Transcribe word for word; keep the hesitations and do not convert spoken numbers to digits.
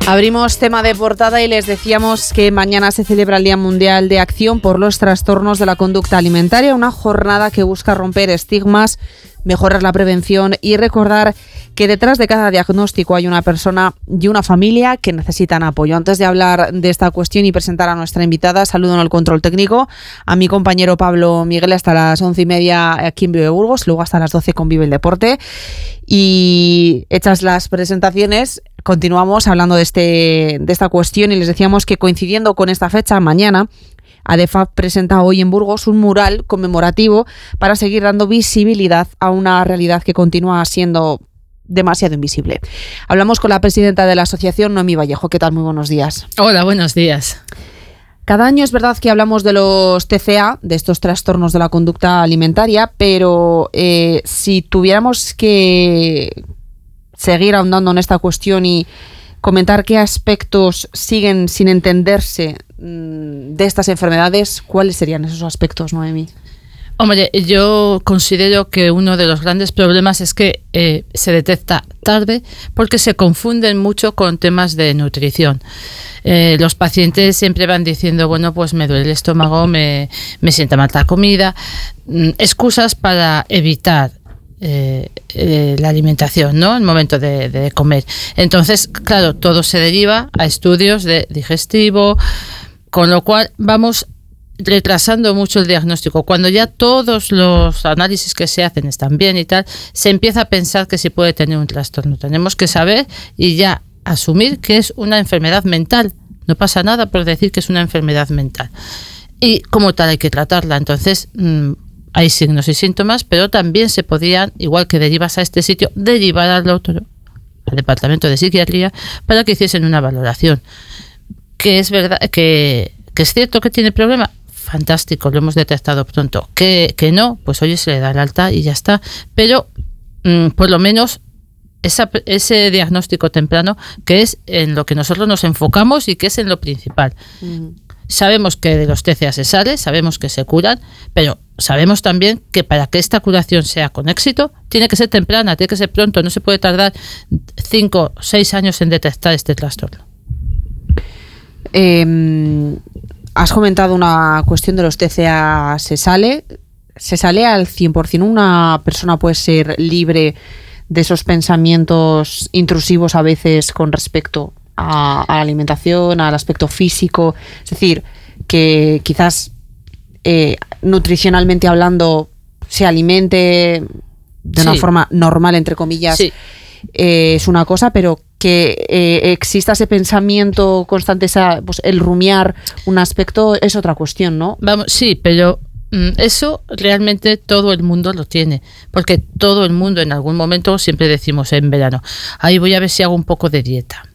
Abrimos tema de portada y les decíamos que mañana se celebra el Día Mundial de Acción por los Trastornos de la Conducta Alimentaria, una jornada que busca romper estigmas, mejorar la prevención y recordar que detrás de cada diagnóstico hay una persona y una familia que necesitan apoyo. Antes de hablar de esta cuestión y presentar a nuestra invitada, saludo en el control técnico a mi compañero Pablo Miguel hasta las once y media aquí en Vive Burgos, luego hasta las doce con Vive el Deporte. Y hechas las presentaciones, continuamos hablando de, este, de esta cuestión y les decíamos que coincidiendo con esta fecha, mañana, ADEFAP presenta hoy en Burgos un mural conmemorativo para seguir dando visibilidad a una realidad que continúa siendo demasiado invisible. Hablamos con la presidenta de la asociación, Noemí Vallejo. ¿Qué tal? Muy buenos días. Hola, buenos días. Cada año es verdad que hablamos de los T C A, de estos trastornos de la conducta alimentaria, pero eh, si tuviéramos que seguir ahondando en esta cuestión y comentar qué aspectos siguen sin entenderse mmm, de estas enfermedades, ¿cuáles serían esos aspectos, Noemí? Hombre, yo considero que uno de los grandes problemas es que eh, se detecta tarde porque se confunden mucho con temas de nutrición. Eh, los pacientes siempre van diciendo, bueno, pues me duele el estómago, me, me sienta mal la comida, mm, excusas para evitar Eh, eh, la alimentación, ¿no? El momento de, de comer. Entonces, claro, todo se deriva a estudios de digestivo, con lo cual vamos retrasando mucho el diagnóstico. Cuando ya todos los análisis que se hacen están bien y tal, se empieza a pensar que sí puede tener un trastorno. Tenemos que saber y ya asumir que es una enfermedad mental. No pasa nada por decir que es una enfermedad mental. Y como tal hay que tratarla. Entonces, mmm, hay signos y síntomas, pero también se podían, igual que derivas a este sitio, derivar al otro, al departamento de psiquiatría, para que hiciesen una valoración. Que es verdad, que, que es cierto que tiene problema, fantástico, lo hemos detectado pronto. Que, que no, pues oye, se le da el alta y ya está. Pero mmm, por lo menos esa, ese diagnóstico temprano, que es en lo que nosotros nos enfocamos y que es en lo principal. Mm. Sabemos que de los T C A se sale, sabemos que se curan, pero sabemos también que para que esta curación sea con éxito, tiene que ser temprana, tiene que ser pronto, no se puede tardar cinco o seis años en detectar este trastorno. Eh, has comentado una cuestión de los T C A se sale, se sale al cien por ciento. Una persona puede ser libre de esos pensamientos intrusivos a veces con respecto a, a la alimentación, al aspecto físico, es decir, que quizás eh, nutricionalmente hablando se alimente de una sí. forma normal, entre comillas, sí. eh, es una cosa, pero que eh, exista ese pensamiento constante, esa, pues, el rumiar un aspecto es otra cuestión, ¿no? Vamos, sí, pero eso realmente todo el mundo lo tiene, porque todo el mundo en algún momento, siempre decimos en verano, ahí voy a ver si hago un poco de dieta.